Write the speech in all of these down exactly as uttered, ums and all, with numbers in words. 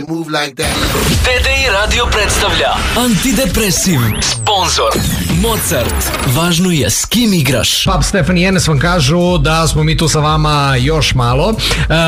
Move like that. T D I Radio predstavlja Antidepresiv. Sponzor Mozart. Važno je s kim igraš. Pub Stefani Enes vam kažu da smo mi tu sa vama još malo uh,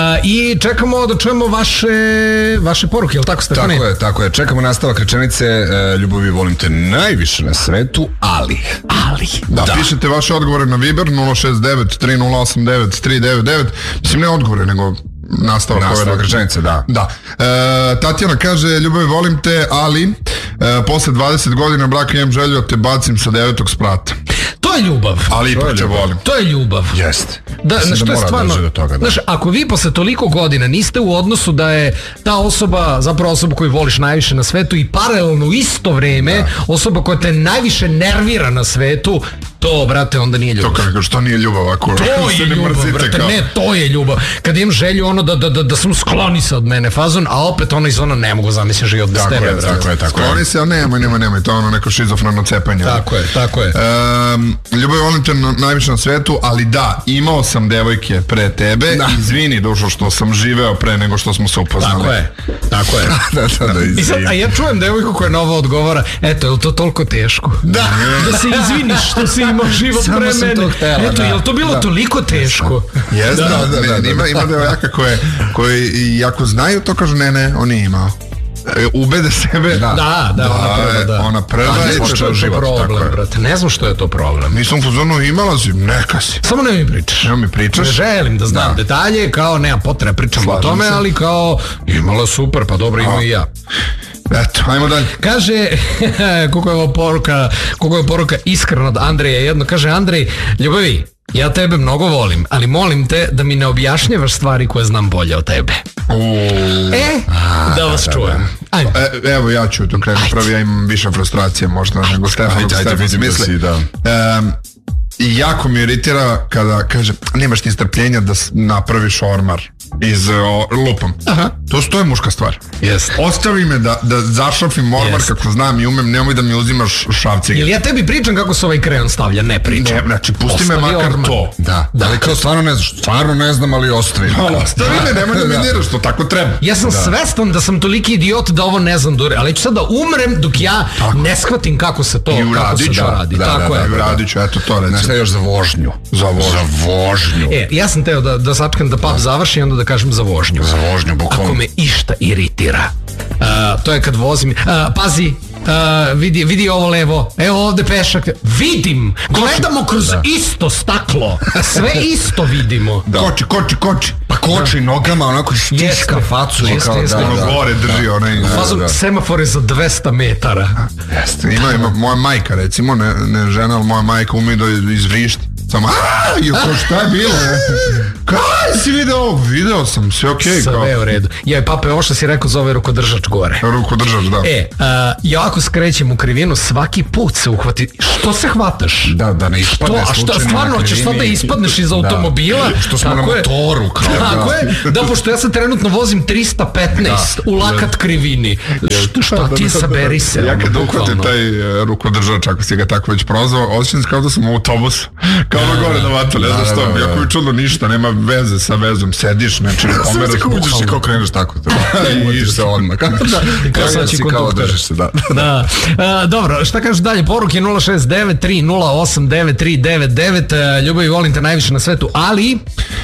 i čekamo da čujemo vaše vaše poruke, jel tako, Stefani? Tako je, tako je. Čekamo nastavak rečenice uh, ljubavi volim te najviše na svetu, ali Ali Da, da. Pišete vaše odgovore na Viber nula šest devet tri nula osam devet tri devet devet. Mislim, ne odgovore, nego nastavak, nastavak rečenice, da. Da. E, Tatjana kaže, ljubavi volim te, ali e, posle dvadeset godina braka imam želju da te bacim sa devetog sprata. to je ljubav. Ali ipak te volim. To je ljubav. Jeste. Da, znaš, da to je stvarno, do toga, da. Znaš, ako vi posle toliko godina niste u odnosu da je ta osoba zapravo osoba koju voliš najviše na svetu i paralelno u isto vreme da. osoba koja te najviše nervira na svetu, to, brate, onda nije ljubav. To kako, što nije ljubav, ako to je ne ljubav, mrzite, brate, kao. ne, to je ljubav. Kad imam želju ono da, da, da, da sam skloni se od mene fazon, a opet ono iz ono ne mogu zamisliti život bez tebe. Je, tako je, tako je. Skloni se, ali nemoj, nemoj, nemoj, to je ono neko šizofreno cepanje. Tako je, tako je. Um, ljubav volim te najviše na svetu, ali da, imao sam devojke pre tebe, da. Izvini dušo što sam živeo pre nego što smo se upoznali. Tako je, tako je. da, da, da, da, I sad, a ja čujem devojku koja nova odgovara, eto, je li to toliko teško? Da, da se izviniš što si imao život pre mene. Htjela, eto, da, je li to bilo da. toliko teško? Jes, da, da, da, da, da. Ima, ima devojaka koje, koje jako znaju to, kažu ne, ne, on nije imao. Ubede sebe. Da, da, da, ona prva, da. Ona prva je što je život, problem, brate. Ne znam što je to problem. Nisam fuzonu, imala si, neka si. Samo ne mi pričaš. Ne mi pričaš. Ne želim da znam da. detalje, kao nema potrebe pričam Slažem o tome, se. ali kao imala super, pa dobro ima i ja. Eto, ajmo dalje. Kaže, koliko je ovo poruka, koliko je poruka iskreno od Andreja jedno, kaže Andrej, ljubavi, ja tebe mnogo volim, ali molim te da mi ne objašnjavaš stvari koje znam bolje od tebe. Uuu. E, a, da vas da, čujem. Da, da. E, evo ja ću to krenuti pravi, ja imam više frustracije možda nego Stefan. Ajde, ajde, vidim da si, da. Um, I jako mi iritira kada kaže, nemaš ti strpljenja da napraviš ormar iz o, lupom. Aha. To, to je muška stvar. Yes. Ostavi me da, da zašrafim ormar yes. kako znam i umem, nemoj da mi uzimaš šavcige. Ili ja tebi pričam kako se ovaj kreon stavlja, ne pričam. Ne, znači, pusti ostavi me makar ormar. To. Da, da, ali kao stvarno ne znam, stvarno ne znam, ali ostavi. Ali ostavi me, nemoj da mi diraš, to tako treba. Ja sam da. svestan da sam toliki idiot da ovo ne znam dure, ali ću sad da umrem dok ja tako. ne shvatim kako se to, kako se to radi. Da, tako da, je. Da, uradit ću, eto to recimo. Znaš još za vožnju. Za vožnju. Za vožnju. E, ja sam teo da, da sačekam da pap završi i onda da kažem za vožnju. Za vožnju, bukvalno. Ako me išta iritira, uh, to je kad vozim, uh, pazi, Uh, vidi, vidi ovo levo, evo ovde pešak, vidim, gledamo kroz da. isto staklo, sve isto vidimo. Da. Koči, koči, koči. Pa koči da. nogama, onako stiska facu. Jeste, kao, jeste. Da, ono da, gore drži da. onaj. Fazom da. semafore za dvesta metara. Jeste, ima, ima, moja majka recimo, ne, ne žena, ali moja majka ume da izvrišti. Samo, aaa, joko šta je bilo? Kaj si video? Video sam, sve okej. Sve okay, u redu. Ja i pape, ovo što si rekao zove rukodržač gore. Rukodržač, da. E, uh, ja ako skrećem u krivinu, svaki put se uhvati. Što se hvataš? Da, da ne ispadne što, slučajno. A što, stvarno, hoćeš sad da ispadneš iz automobila? Da. Što smo tako na motoru. Kao, tako da. je, da, pošto ja sad trenutno vozim trista petnaest da. u lakat krivini. Šta, šta ti saberi se? Ja kad uhvatim taj uh, rukodržač, ako si ga tako već prozvao, osjećam se kao da sam u autobusu. Kao da gore na vatu, ne znaš što, jako je čudno ništa, nema veze sa vezom, sediš, znači, pomeraš, uđeš i kao kreneš tako, i iš se odmah, kao sad si kao držiš se, da. da. A, dobro, šta kažeš dalje, poruke nula šest devet tri nula osam devet tri devet devet, ljubavi volim te najviše na svetu, ali...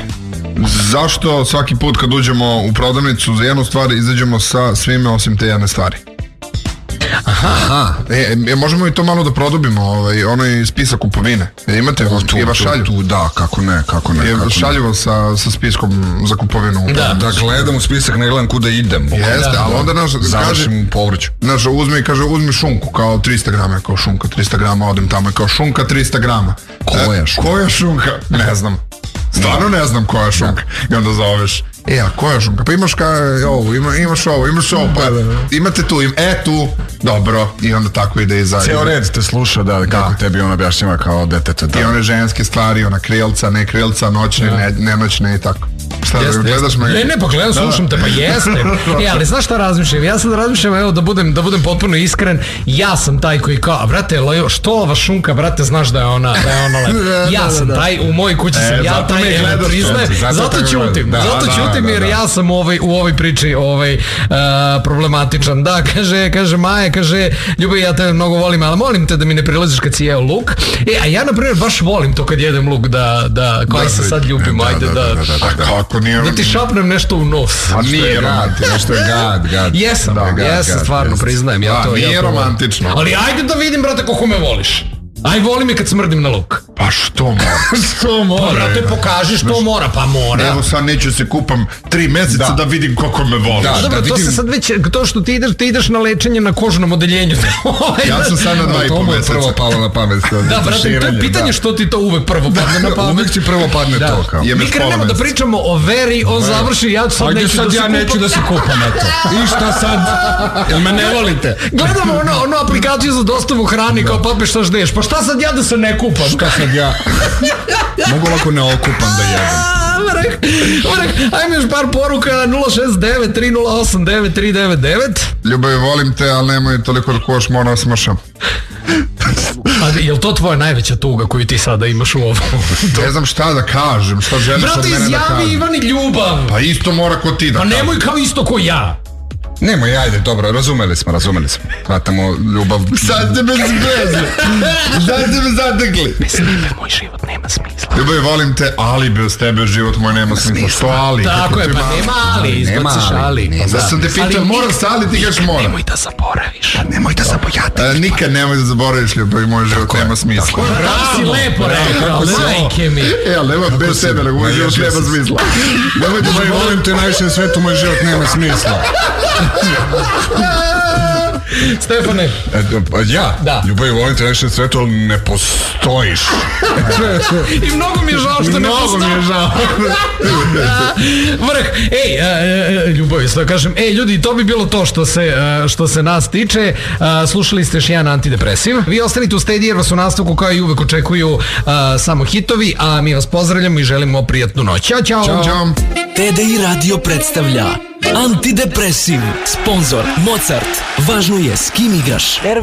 Zašto svaki put kad uđemo u prodavnicu za jednu stvar izađemo sa svime osim te jedne stvari? Aha, aha. E, e, možemo i to malo da produbimo, ovaj, onaj spisak kupovine. E, imate o, tu, Eva šalju? Tu, da, kako ne, kako ne. Eva šalju sa, sa spiskom za kupovinu. Da, da gledam u spisak, ne gledam kuda idem. Jeste, da, ali onda naš završim u povrću. Naš uzmi, kaže, uzmi šunku kao trista grama, kao šunka trista grama, odem tamo kao šunka trista grama. Koja šunka? E, koja šunka? Ne znam. Stvarno ne znam koja šunka. I onda zoveš, e, a koja šunka? Pa imaš ka, ovo, ima, imaš ovo, imaš ovo, pa imate tu, im, e tu, dobro. I onda tako ide i za... Cijel red te sluša, da, kako da. tebi on objašnjava kao detete. Da. I one ženske stvari, ona krilca, ne krilca, noćne, ja. ne, nenoćne i tako. Šta, da gledaš me? Ne, ne, pa gledam, slušam te, pa jeste. E, ali znaš šta razmišljam? Ja sad razmišljam, evo, da budem, da budem potpuno iskren, ja sam taj koji kao, brate, Lojo, što ova šunka, brate, znaš da je ona, da je ona lepa. Ja sam taj, u mojoj kući sam ja taj, evo, priznaje, zato ćutim, zato ćutim jer ja sam u ovoj, u ovoj priči ovaj, problematičan. Da, kaže, kaže Maja, kaže, Ljubav, ja te mnogo volim, ali molim te da mi ne prilaziš kad si jeo luk. E, a ja, na primjer, baš volim to kad jedem luk, da, da, koji se sad ljubim, ajde, da, da ti šapnem nešto u nos. A nije romantično, nešto je gad, gad. Jesam, jesam, stvarno, priznajem. Ja to, nije romantično. Ali ajde da vidim, brate, koliko me voliš. Aj, voli me kad smrdim na luk. Pa što mora? Što mora? Pa, brate, pokaži što mora, pa mora. Evo sad neću se kupam tri meseca da, da vidim koliko me voliš. Da, dobro, to se sad već, to što ti ideš, ti ideš na lečenje na kožnom odeljenju. Ja sam sad na dva i po meseca. Prvo palo na pamet. Da, brate, to je pitanje što ti to uvek prvo padne na pamet. Uvek ti prvo padne to. Kao. Mi krenemo da pričamo o veri, on završi, ja sad neću da se kupam. Ja neću da se kupam, eto. I šta sad? Jel me ne volite? Gledamo ono aplikaciju za dostavu hrani, kao pape šta ždeš. Pa šta sad ja da se ne kupam? Šta sad ja? Mogu ovako ne okupam da jedem. Vrek, vrek, ajme još par poruka. Nula šest devet tri nula osam devet tri devet devet. Ljubavi, volim te, ali nemoj toliko da koš, moram smršam. A je li to tvoja najveća tuga koju ti sada imaš u ovom? Ne znam šta da kažem, šta želiš od mene da kažem. Brate, izjavi Ivani ljubav. Pa isto mora ko ti da kažem. Pa nemoj kao isto ko ja. Nemoj, ajde, dobro, razumeli smo, razumeli smo. Hvatamo ljubav. Sad te me zgrezi. Sad te me zatekli. Bez tebe moj život nema smisla. Ljubavi, volim te, ali bez tebe život moj nema smisla. Što ali? Tako je, pa nema ali, izbaciš ali. Zato sam te pitao, moram se ali, ti kažeš moram. Nemoj da zaboraviš. Nemoj da zaboravim. Nikad nemoj da zaboraviš, ljubavi, moj život nema smisla. Bravo, si lepo rekao, majke mi. E, ali nema bez tebe, nego moj život nema smisla. Ljubavi, volim te najviše na svetu, moj život nema smisla. Stefane. Ja? Da. Ljubavi, volim te najviše na svetu, ali ne postojiš. I mnogo mi je žao što ne postoji. Mnogo mi je žao. Vrh, ej, Ljubavi, što kažem, ej, ljudi, to bi bilo to što se, što se nas tiče. Slušali ste još jedan antidepresiv. Vi ostanite u Steady jer vas u nastavku kao i uvek očekuju samo hitovi, a mi vas pozdravljamo i želimo prijatnu noć. Ćao, čao. Ćao, čao. T D I Radio predstavlja Antidepresiv. Sponzor Mozart. Važno je s kim igraš.